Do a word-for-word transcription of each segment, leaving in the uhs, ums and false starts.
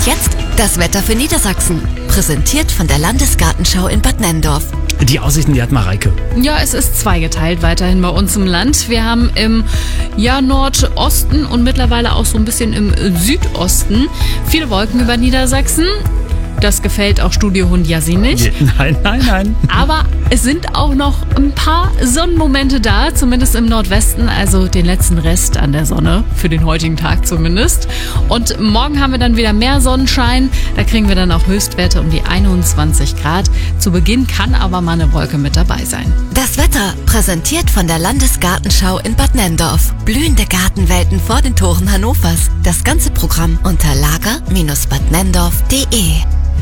jetzt das Wetter für Niedersachsen. Präsentiert von der Landesgartenschau in Bad Nenndorf. Die Aussichten, die hat Mareike. Ja, es ist zweigeteilt weiterhin bei uns im Land. Wir haben im ja, Nordosten und mittlerweile auch so ein bisschen im Südosten viele Wolken über Niedersachsen. Das gefällt auch Studiohund Yassi nicht. Nein, nein, nein. Aber es sind auch noch ein paar Sonnenmomente da, zumindest im Nordwesten, also den letzten Rest an der Sonne, für den heutigen Tag zumindest. Und morgen haben wir dann wieder mehr Sonnenschein, da kriegen wir dann auch Höchstwerte um die einundzwanzig Grad. Zu Beginn kann aber mal eine Wolke mit dabei sein. Das Wetter präsentiert von der Landesgartenschau in Bad Nenndorf. Blühende Gartenwelten vor den Toren Hannovers. Das ganze Programm unter lager Bindestrich bad nenndorf punkt de.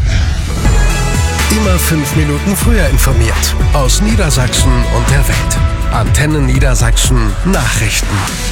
Immer fünf Minuten früher informiert. Aus Niedersachsen und der Welt. Antenne Niedersachsen Nachrichten.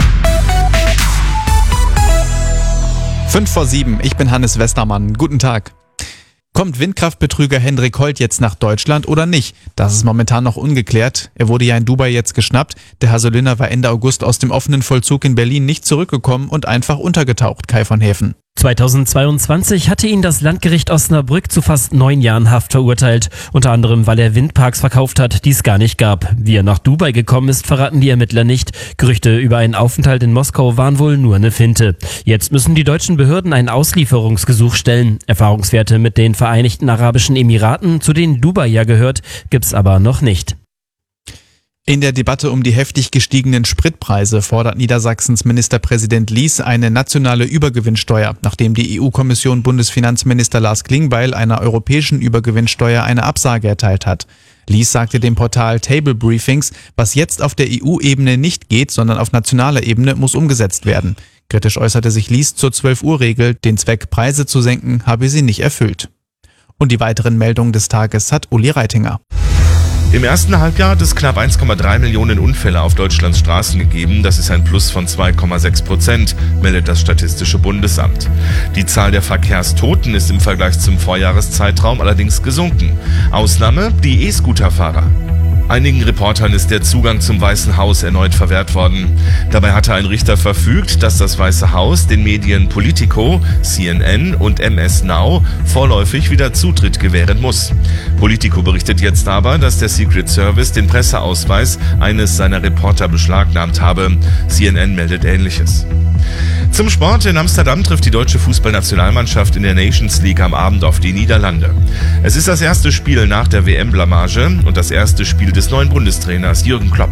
Fünf vor sieben, ich bin Hannes Westermann. Guten Tag. Kommt Windkraftbetrüger Hendrik Holt jetzt nach Deutschland oder nicht? Das ist momentan noch ungeklärt. Er wurde ja in Dubai jetzt geschnappt. Der Hasoliner war Ende August aus dem offenen Vollzug in Berlin nicht zurückgekommen und einfach untergetaucht, Kai von Häfen. zweitausendzweiundzwanzig hatte ihn das Landgericht Osnabrück zu fast neun Jahren Haft verurteilt. Unter anderem, weil er Windparks verkauft hat, die es gar nicht gab. Wie er nach Dubai gekommen ist, verraten die Ermittler nicht. Gerüchte über einen Aufenthalt in Moskau waren wohl nur eine Finte. Jetzt müssen die deutschen Behörden ein Auslieferungsgesuch stellen. Erfahrungswerte mit den Vereinigten Arabischen Emiraten, zu denen Dubai ja gehört, gibt's aber noch nicht. In der Debatte um die heftig gestiegenen Spritpreise fordert Niedersachsens Ministerpräsident Lies eine nationale Übergewinnsteuer, nachdem die E U-Kommission Bundesfinanzminister Lars Klingbeil einer europäischen Übergewinnsteuer eine Absage erteilt hat. Lies sagte dem Portal Table Briefings, was jetzt auf der E U-Ebene nicht geht, sondern auf nationaler Ebene muss umgesetzt werden. Kritisch äußerte sich Lies zur zwölf-Uhr-Regel, den Zweck, Preise zu senken, habe sie nicht erfüllt. Und die weiteren Meldungen des Tages hat Uli Reitinger. Im ersten Halbjahr hat es knapp eins Komma drei Millionen Unfälle auf Deutschlands Straßen gegeben. Das ist ein Plus von zwei Komma sechs Prozent, meldet das Statistische Bundesamt. Die Zahl der Verkehrstoten ist im Vergleich zum Vorjahreszeitraum allerdings gesunken. Ausnahme die E-Scooter-Fahrer. Einigen Reportern ist der Zugang zum Weißen Haus erneut verwehrt worden. Dabei hatte ein Richter verfügt, dass das Weiße Haus den Medien Politico, C N N und M S Now vorläufig wieder Zutritt gewähren muss. Politico berichtet jetzt aber, dass der Secret Service den Presseausweis eines seiner Reporter beschlagnahmt habe. C N N meldet Ähnliches. Zum Sport. In Amsterdam trifft die deutsche Fußballnationalmannschaft in der Nations League am Abend auf die Niederlande. Es ist das erste Spiel nach der W M-Blamage und das erste Spiel des neuen Bundestrainers Jürgen Klopp.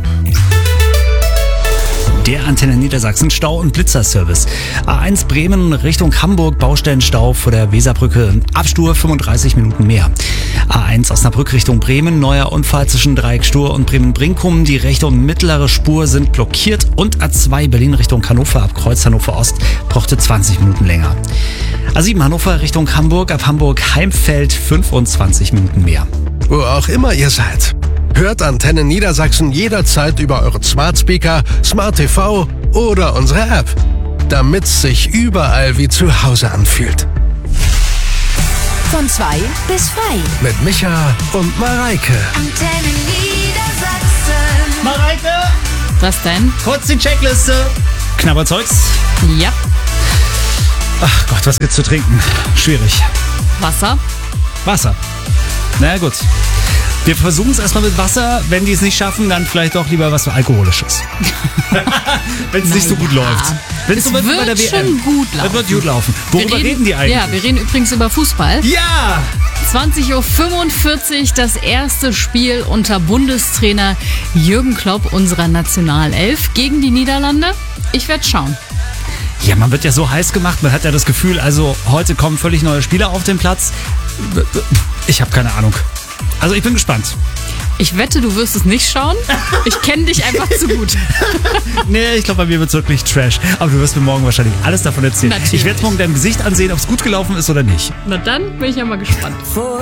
Der Antenne Niedersachsen Stau- und Blitzerservice. A eins Bremen Richtung Hamburg, Baustellenstau vor der Weserbrücke. Abstur fünfunddreißig Minuten mehr. A eins Osnabrück Richtung Bremen, neuer Unfall zwischen Dreieckstur und Bremen-Brinkum. Die rechte und mittlere Spur sind blockiert. Und A zwei Berlin Richtung Hannover ab Kreuz Hannover Ost brauchte zwanzig Minuten länger. A sieben Hannover Richtung Hamburg ab Hamburg-Heimfeld fünfundzwanzig Minuten mehr. Wo auch immer ihr seid. Hört Antenne Niedersachsen jederzeit über eure Smart Speaker, Smart T V oder unsere App, damit's sich überall wie zu Hause anfühlt. Von zwei bis frei. Mit Micha und Mareike. Antenne Niedersachsen. Mareike, Was denn? kurz die Checkliste. Knabberzeugs. Ja, Ach Gott, was gibt's zu trinken? Schwierig. Wasser. Wasser. Na gut. Wir versuchen es erstmal mit Wasser. Wenn die es nicht schaffen, dann vielleicht doch lieber was Alkoholisches. Wenn es nicht so gut ja. läuft. Wenn Es so wird, wie bei der wird W M. schon gut laufen. Das wird gut laufen. Worüber Wir reden, die eigentlich? Ja, wir reden übrigens über Fußball. Ja! zwanzig Uhr fünfundvierzig das erste Spiel unter Bundestrainer Jürgen Klopp unserer Nationalelf gegen die Niederlande. Ich werde schauen. Ja, man wird ja so heiß gemacht. Man hat ja das Gefühl, also heute kommen völlig neue Spieler auf den Platz. Ich habe keine Ahnung. Also ich bin gespannt. Ich wette, du wirst es nicht schauen. Ich kenne dich einfach zu gut. Nee, ich glaube, bei mir wird es wirklich Trash. Aber du wirst mir morgen wahrscheinlich alles davon erzählen. Natürlich. Ich werde morgen dein Gesicht ansehen, ob es gut gelaufen ist oder nicht. Na dann bin ich ja mal gespannt.